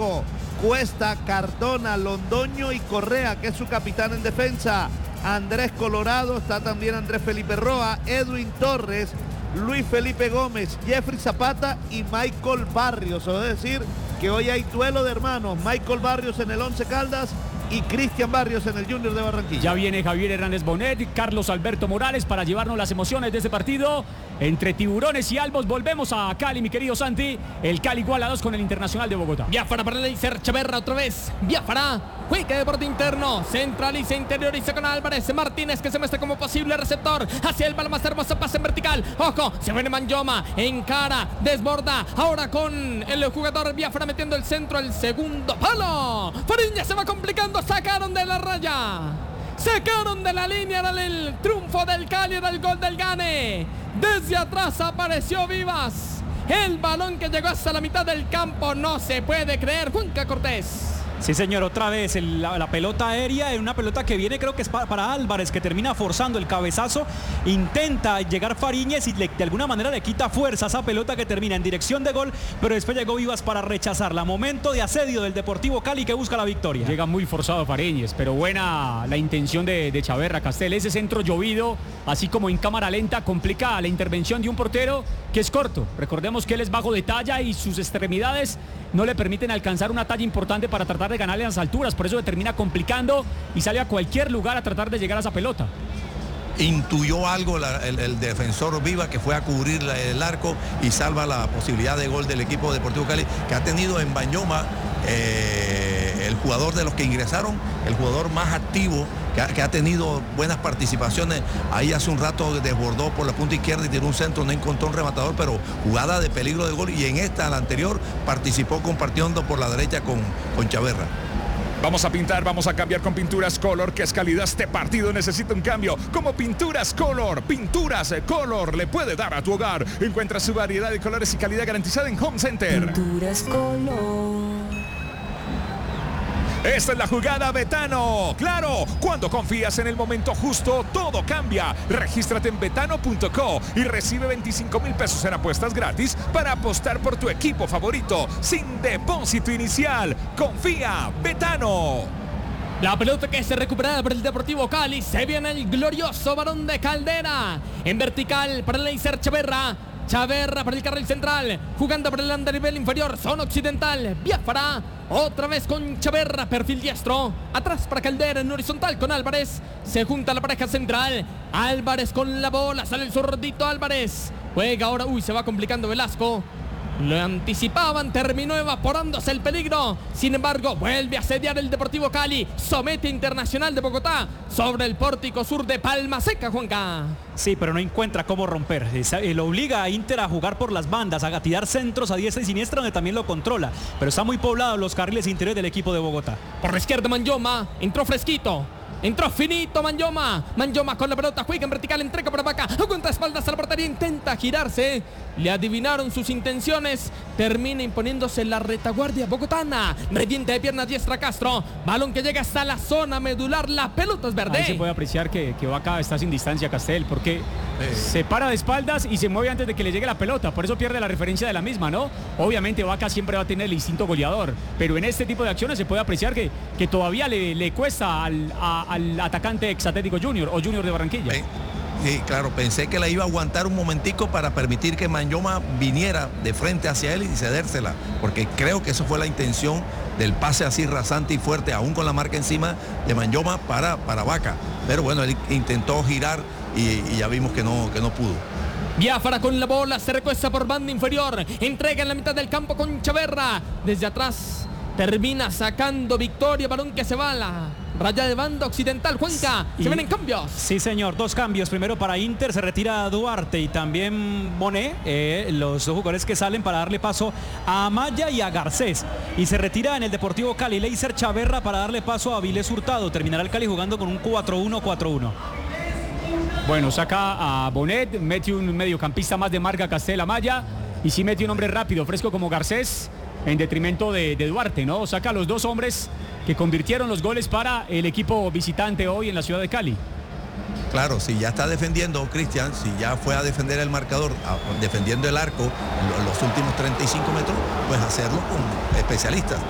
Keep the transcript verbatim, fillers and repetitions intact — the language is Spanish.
arco. Cuesta, Cardona, Londoño y Correa, que es su capitán en defensa. Andrés Colorado, está también Andrés Felipe Roa, Edwin Torres, Luis Felipe Gómez, Jeffrey Zapata y Michael Barrios. Es decir, que hoy hay duelo de hermanos. Michael Barrios en el Once Caldas y Cristian Barrios en el Junior de Barranquilla. Ya viene Javier Hernández Bonet, Carlos Alberto Morales para llevarnos las emociones de este partido entre Tiburones y Albos. Volvemos a Cali, mi querido Santi. El Cali igual a dos con el Internacional de Bogotá. Biafara para Leiser Chaverra otra vez. Biafara, juega de borde interno, centraliza, interioriza con Álvarez. Martínez que se muestra como posible receptor. Hacia el balón más hermoso, pase en vertical. Ojo, se viene Manyoma, encara, desborda. Ahora con el jugador Biafara metiendo el centro, el segundo palo. Fariña se va complicando, sacaron de la raya. Sacaron de la línea, era el triunfo del Cali, era el gol del Gane. Desde atrás apareció Vivas. El balón que llegó hasta la mitad del campo, no se puede creer. Juanca Cortés. Sí, señor, otra vez el, la, la pelota aérea, en una pelota que viene, creo que es para, para Álvarez, que termina forzando el cabezazo. Intenta llegar Fariñez y le, de alguna manera le quita fuerza a esa pelota que termina en dirección de gol, pero después llegó Vivas para rechazarla. Momento de asedio del Deportivo Cali que busca la victoria. Llega muy forzado Fariñez, pero buena la intención de, de Chaverra Castel. Ese centro llovido, así como en cámara lenta, complica la intervención de un portero que es corto. Recordemos que él es bajo de talla y sus extremidades no le permiten alcanzar una talla importante para tratar de ganarle a las alturas. Por eso se termina complicando y sale a cualquier lugar a tratar de llegar a esa pelota. Intuyó algo la, el, el defensor Viva, que fue a cubrir la, el arco y salva la posibilidad de gol del equipo Deportivo Cali, que ha tenido en Manyoma eh, el jugador de los que ingresaron, el jugador más activo, que ha, que ha tenido buenas participaciones. Ahí hace un rato desbordó por la punta izquierda y tiró un centro, no encontró un rematador, pero jugada de peligro de gol, y en esta, la anterior, participó compartiendo por la derecha con, con Chaverra. Vamos a pintar, vamos a cambiar con Pinturas Color, que es calidad. Este partido necesita un cambio. Como Pinturas Color, Pinturas Color le puede dar a tu hogar. Encuentra su variedad de colores y calidad garantizada en Home Center. Pinturas Color. Esta es la jugada, Betano. Claro, cuando confías en el momento justo, todo cambia. Regístrate en betano punto co y recibe veinticinco mil pesos en apuestas gratis para apostar por tu equipo favorito sin depósito inicial. Confía, Betano. La pelota que se recupera por el Deportivo Cali. Se viene el glorioso Barón de Caldera. En vertical para Leiser Chaverra. Chaverra para el carril central, jugando por el andarivel inferior, zona occidental. Biafara, otra vez con Chaverra, perfil diestro. Atrás para Caldera, en horizontal con Álvarez. Se junta la pareja central. Álvarez con la bola, sale el zurdito Álvarez. Juega ahora, uy, se va complicando Velasco. Lo anticipaban, terminó evaporándose el peligro. Sin embargo, vuelve a asediar el Deportivo Cali. Somete Internacional de Bogotá sobre el pórtico sur de Palma Seca, Juanca. Sí, pero no encuentra cómo romper. Lo obliga a Inter a jugar por las bandas, a tirar centros a diestra y siniestra, donde también lo controla. Pero está muy poblado los carriles interiores del equipo de Bogotá. Por la izquierda Manyoma, entró fresquito. Entró finito Manyoma. Manyoma con la pelota, juega en vertical, entrega por acá. Aguanta espaldas a la portería, intenta girarse. Le adivinaron sus intenciones. Termina imponiéndose la retaguardia bogotana. Reviente de pierna diestra Castro. Balón que llega hasta la zona medular. La pelota es verde. Ahí se puede apreciar que, que Vaca está sin distancia, Castel, porque eh. se para de espaldas y se mueve antes de que le llegue la pelota. Por eso pierde la referencia de la misma, ¿no? Obviamente Vaca siempre va a tener el instinto goleador, pero en este tipo de acciones se puede apreciar que, que todavía le, le cuesta al, a, al atacante ex Atlético Junior o Junior de Barranquilla. Eh. Sí, claro, pensé que la iba a aguantar un momentico para permitir que Manyoma viniera de frente hacia él y cedérsela, porque creo que eso fue la intención del pase así rasante y fuerte, aún con la marca encima de Manyoma para, para Vaca. Pero bueno, él intentó girar y, y ya vimos que no, que no pudo. Biafara con la bola, se recuesta por banda inferior, entrega en la mitad del campo con Chaverra. Desde atrás termina sacando victoria, balón que se va a la raya de banda occidental. Juanca, se ven en cambios. Sí, señor, dos cambios. Primero para Inter, se retira Duarte y también Bonet, eh, los dos jugadores que salen para darle paso a Amaya y a Garcés. Y se retira en el Deportivo Cali Leiser Chaverra para darle paso a Avilés Hurtado. Terminará el Cali jugando con un cuatro uno cuatro uno. Bueno, saca a Bonet, mete un mediocampista más de marca, Castel Amaya, y sí mete un hombre rápido, fresco como Garcés, en detrimento de, de Duarte, ¿no? Saca a los dos hombres que convirtieron los goles para el equipo visitante hoy en la ciudad de Cali. Claro, si ya está defendiendo, Cristian, si ya fue a defender el marcador, a, defendiendo el arco en los últimos treinta y cinco metros, pues hacerlo con especialistas.